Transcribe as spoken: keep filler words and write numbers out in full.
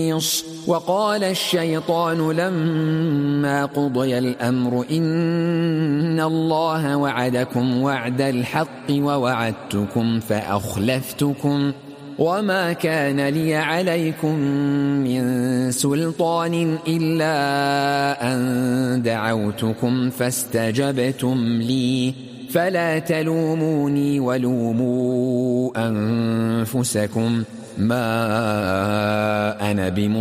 وقال الشيطان لما قضي الأمر إن الله وعدكم وعد الحق ووعدتكم فأخلفتكم وما كان لي عليكم من سلطان إلا أن دعوتكم فاستجبتم لي فلا تلوموني ولوموا أنفسكم ما أنا بمصر